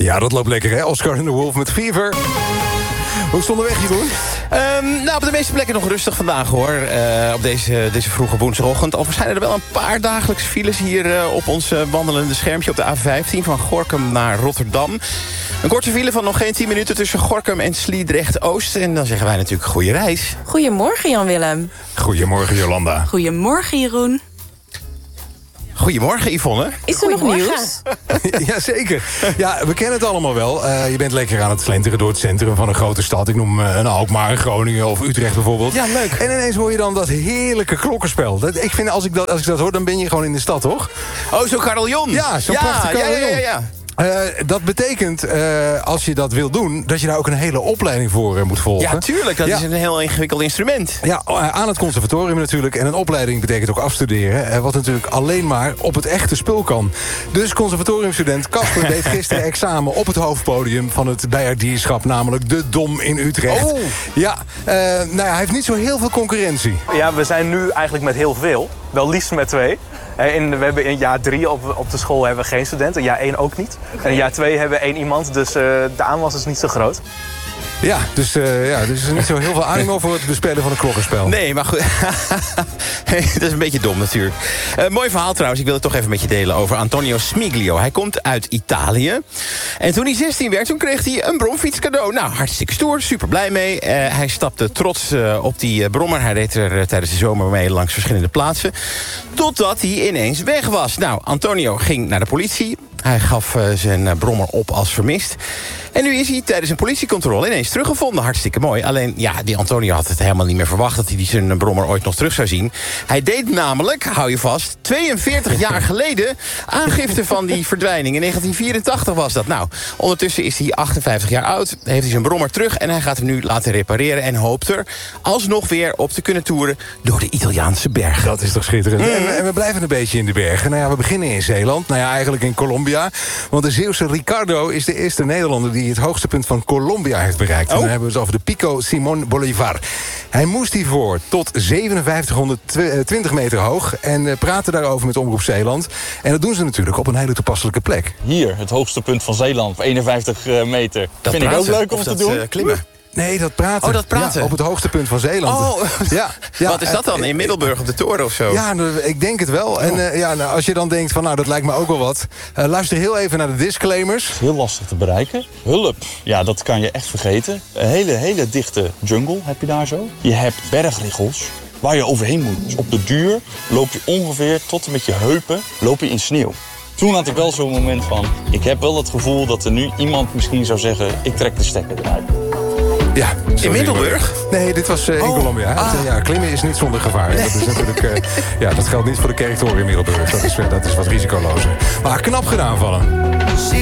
Ja, dat loopt lekker, hè? Oscar en de Wolf met Fever. Hoe stond de weg, Jeroen? Op de meeste plekken nog rustig vandaag, hoor. Op deze vroege woensdagochtend. Al zijn er wel een paar dagelijkse files hier op ons wandelende schermpje op de A15... van Gorinchem naar Rotterdam. Een korte file van nog geen 10 minuten tussen Gorinchem en Sliedrecht-Oost. En dan zeggen wij natuurlijk goede reis. Goedemorgen, Jan-Willem. Goedemorgen, Jolanda. Goedemorgen, Jeroen. Goedemorgen, Yvonne. Is er nog nieuws? Jazeker. Ja, we kennen het allemaal wel. Je bent lekker aan het slenteren door het centrum van een grote stad. Ik noem een Alkmaar, Groningen of Utrecht bijvoorbeeld. Ja, leuk. En ineens hoor je dan dat heerlijke klokkenspel. Ik vind, als ik dat hoor, dan ben je gewoon in de stad, toch? Oh, zo'n carillon. Ja, zo'n prachtig carillon. Ja. Dat betekent, als je dat wil doen, dat je daar ook een hele opleiding voor moet volgen. Ja, tuurlijk. Dat is een heel ingewikkeld instrument. Ja, aan het conservatorium natuurlijk. En een opleiding betekent ook afstuderen. Wat natuurlijk alleen maar op het echte spul kan. Dus conservatoriumstudent Casper deed gisteren examen op het hoofdpodium van het bijaardierschap, namelijk de Dom in Utrecht. Oh. Ja, hij heeft niet zo heel veel concurrentie. Ja, we zijn nu eigenlijk met heel veel. Wel liefst met 2. We hebben in jaar 3 op de school hebben we geen studenten. In jaar 1 ook niet. En in jaar 2 hebben we 1 iemand. Dus de aanwas is niet zo groot. Ja, dus er is niet zo heel veel animo voor het bespelen van een klokkenspel. Nee, maar goed. Dat is een beetje dom natuurlijk. Mooi verhaal trouwens. Ik wil het toch even met je delen over Antonio Smiglio. Hij komt uit Italië. En toen hij 16 werd, toen kreeg hij een bromfiets cadeau. Nou, hartstikke stoer. Super blij mee. Hij stapte trots op die brommer. Hij reed er tijdens de zomer mee langs verschillende plaatsen. Totdat hij ineens weg was. Nou, Antonio ging naar de politie. Hij gaf zijn brommer op als vermist. En nu is hij tijdens een politiecontrole ineens teruggevonden. Hartstikke mooi. Alleen, ja, die Antonio had het helemaal niet meer verwacht dat hij zijn brommer ooit nog terug zou zien. Hij deed namelijk, hou je vast, 42 jaar geleden aangifte van die verdwijning. In 1984 was dat. Nou, ondertussen is hij 58 jaar oud, heeft hij zijn brommer terug en hij gaat hem nu laten repareren en hoopt er alsnog weer op te kunnen toeren door de Italiaanse bergen. Dat is toch schitterend. En we blijven een beetje in de bergen. Nou ja, we beginnen in Zeeland. Nou ja, eigenlijk in Colombia. Want de Zeeuwse Ricardo is de eerste Nederlander die het hoogste punt van Colombia heeft bereikt. En dan hebben we het over de Pico Simón Bolívar. Hij moest hiervoor tot 5720 meter hoog en praten daarover met Omroep Zeeland. En dat doen ze natuurlijk op een hele toepasselijke plek. Hier, het hoogste punt van Zeeland, 51 meter. Dat vind ik ook leuk om te doen. Klimmen. Nee, dat praten. Oh, dat praten. Ja, op het hoogste punt van Zeeland. Oh, ja, wat is dat dan? In Middelburg op de toren of zo? Ja, ik denk het wel. En als je dan denkt van, nou, dat lijkt me ook wel wat. Luister heel even naar de disclaimers. Het is heel lastig te bereiken. Hulp, ja, dat kan je echt vergeten. Een hele dichte jungle heb je daar zo. Je hebt bergriggels waar je overheen moet. Dus op de duur loop je ongeveer tot en met je heupen loop je in sneeuw. Toen had ik wel zo'n moment van, ik heb wel het gevoel dat er nu iemand misschien zou zeggen, ik trek de stekker eruit. Ja, in Middelburg? Nee, dit was in Colombia. Ja, klimmen is niet zonder gevaar. Nee. Dat is natuurlijk, dat geldt niet voor de kerktoren in Middelburg. Dat is wat risicolozer. Maar knap gedaan van hem.